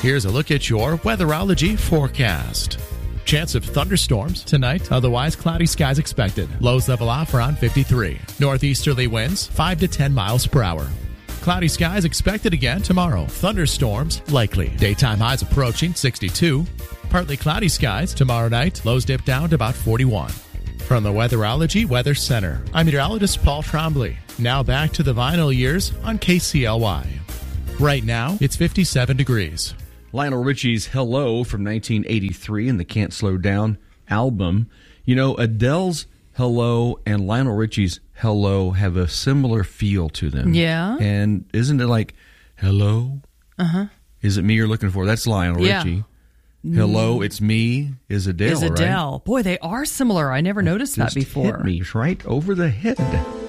Here's a look at your weatherology forecast. Chance of thunderstorms tonight, otherwise cloudy skies expected. Lows level off around 53. Northeasterly winds 5 to 10 miles per hour. Cloudy skies expected again tomorrow. Thunderstorms likely. Daytime highs approaching 62. Partly cloudy skies tomorrow night. Lows dip down to about 41. From the Weatherology Weather Center, I'm meteorologist Paul Trombley. Now back to the vinyl years on KCLY. Right now, it's 57 degrees. Lionel Richie's Hello from 1983 in the Can't Slow Down album. You know, Adele's Hello and Lionel Richie's Hello have a similar feel to them. Yeah. And isn't it like, hello? Uh-huh. Is it me you're looking for? That's Lionel Richie. Hello, it's me is Adele, Is Adele. right? Boy, they are similar. I never noticed that before. Hit me right over the head.